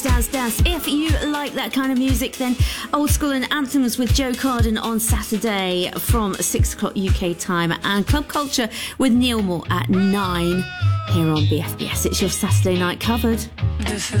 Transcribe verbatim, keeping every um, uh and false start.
Daz Daz. If you like that kind of music, then Old School and Anthems with Joe Carden on Saturday from six o'clock U K time, and Club Culture with Neil Moore at nine here on B F B S. It's your Saturday night covered.